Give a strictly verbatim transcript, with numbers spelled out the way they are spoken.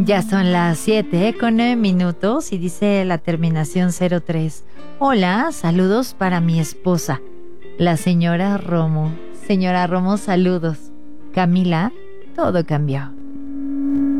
Ya son las siete con nueve minutos y dice la terminación cero tres. Hola, saludos para mi esposa, la señora Romo. Señora Romo, saludos. Camila, todo cambió.